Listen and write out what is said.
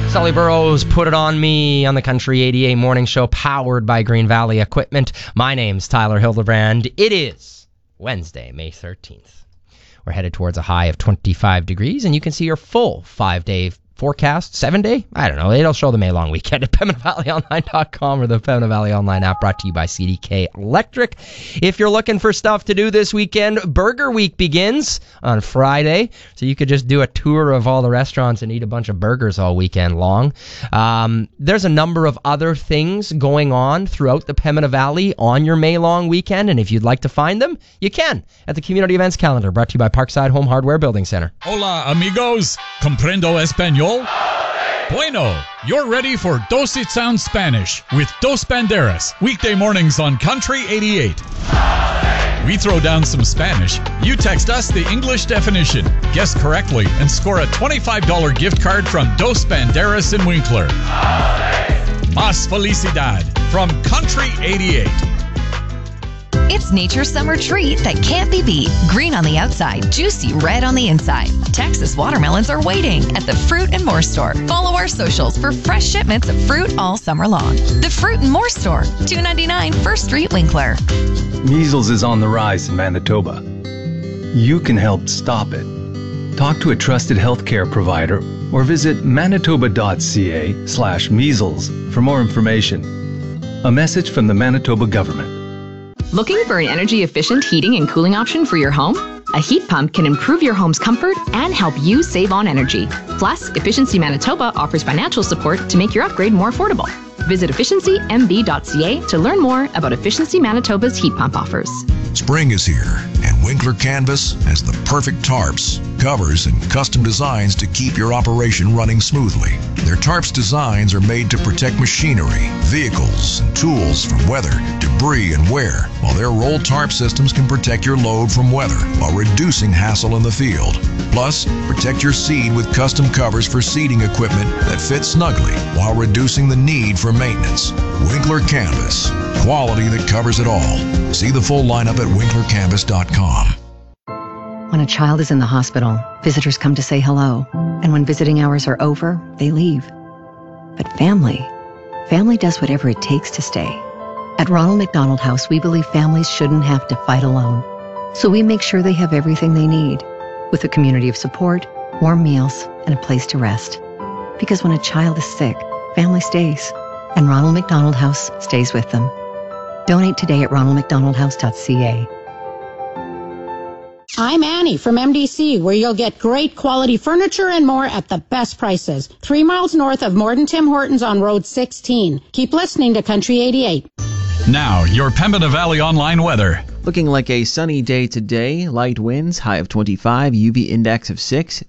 Sully Burrows, Put It On Me on the Country 88 Morning Show, powered by Green Valley Equipment. My name's Tyler Hildebrand. It is Wednesday, May 13th. We're headed towards a high of 25 degrees, and you can see your full 5-day forecast, 7-day? I don't know. It'll show the May long weekend at PembinaValleyOnline.com or the Pembina Valley Online app, brought to you by CDK Electric. If you're looking for stuff to do this weekend, Burger Week begins on Friday, so you could just do a tour of all the restaurants and eat a bunch of burgers all weekend long. There's a number of other things going on throughout the Pembina Valley on your May long weekend, and if you'd like to find them, you can at the Community Events Calendar, brought to you by Parkside Home Hardware Building Center. Hola, amigos. Comprendo español? Bueno, you're ready for Dos It Sounds Spanish with Dos Banderas, weekday mornings on Country 88. We throw down some Spanish, you text us the English definition, guess correctly, and score a $25 gift card from Dos Banderas in Winkler. Más felicidad from Country 88. It's nature's summer treat that can't be beat. Green on the outside, juicy red on the inside. Texas watermelons are waiting at the Fruit and More Store. Follow our socials for fresh shipments of fruit all summer long. The Fruit and More Store, 299 First Street, Winkler. Measles is on the rise in Manitoba. You can help stop it. Talk to a trusted healthcare provider or visit manitoba.ca/measles for more information. A message from the Manitoba government. Looking for an energy-efficient heating and cooling option for your home? A heat pump can improve your home's comfort and help you save on energy. Plus, Efficiency Manitoba offers financial support to make your upgrade more affordable. Visit efficiencymb.ca to learn more about Efficiency Manitoba's heat pump offers. Spring is here, and Winkler Canvas has the perfect tarps, covers, and custom designs to keep your operation running smoothly. Their tarps designs are made to protect machinery, vehicles, and tools from weather, debris, and wear, while their roll tarp systems can protect your load from weather while reducing hassle in the field. Plus, protect your seed with custom covers for seeding equipment that fit snugly while reducing the need for maintenance. Winkler Canvas, quality that covers it all. See the full lineup at winklercanvas.com. When a child is in the hospital, visitors come to say hello. And when visiting hours are over, they leave. But family does whatever it takes to stay. At Ronald McDonald House, we believe families shouldn't have to fight alone. So we make sure they have everything they need, with a community of support, warm meals, and a place to rest. Because when a child is sick, family stays. And Ronald McDonald House stays with them. Donate today at ronaldmcdonaldhouse.ca. I'm Annie from MDC, where you'll get great quality furniture and more at the best prices. 3 miles north of Morden Tim Hortons on Road 16. Keep listening to Country 88. Now, your Pembina Valley Online weather. Looking like a sunny day today. Light winds, high of 25, UV index of 6.